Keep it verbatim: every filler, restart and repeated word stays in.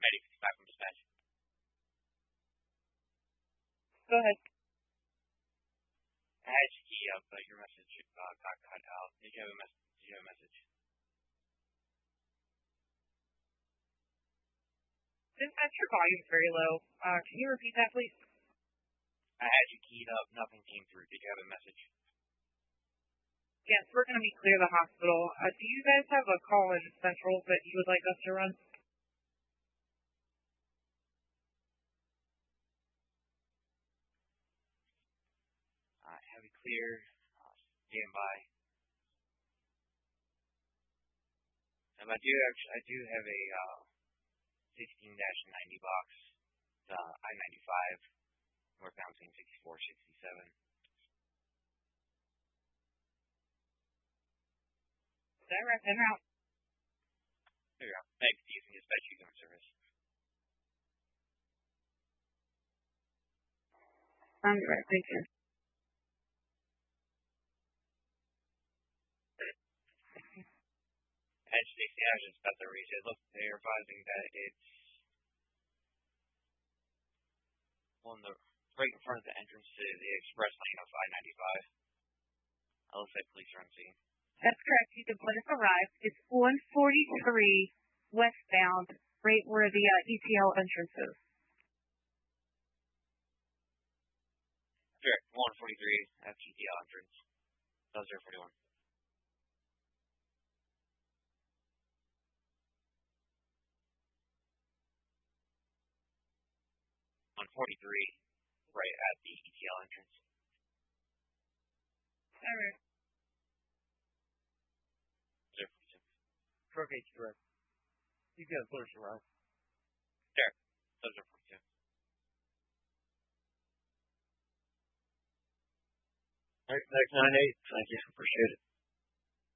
ninety fifty-five from dispatch. Go ahead. I had you key up, but your message uh, got cut out. Did you have a message? Did you have a message? Dispatch, your volume's very low. Uh, can you repeat that, please? I had you keyed up. Nothing came through. Did you have a message? Yes, we're going to be clear the hospital. Uh, do you guys have a call in central that you would like us to run? Uh, have you clear? Uh, stand by. Um, I do actually, I do have a uh, sixteen ninety box, uh, I ninety-five, northbound between sixty-four sixty-seven. Direct en route. There you go. Thanks, using dispatch user service. I'm direct, thank you. Edge Station Agents about the reach. Look, they're advising that it's on the right in front of the entrance to the express lane of I ninety-five. It looks like police are on scene. That's correct. You can let us arrive. It's one forty-three westbound, right where the uh, E T L entrance is. Sure, one forty-three at E T L entrance. That was zero forty-one. one forty-three, right at the E T L entrance. All right. zero forty-two. Truck H direct. You got a push around. There. That was zero forty-two. All right, next nine eight. Thank you. Appreciate it.